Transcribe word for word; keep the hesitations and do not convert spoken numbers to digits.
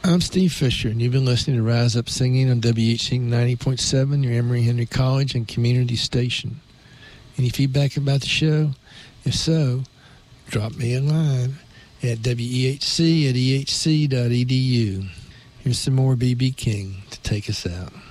I'm Steve Fisher, and you've been listening to Rise Up Singing on W H C ninety point seven, your Emory-Henry College and community station. Any feedback about the show? If so, drop me a line at W E H C at E H C dot E D U. Here's some more B B King to take us out.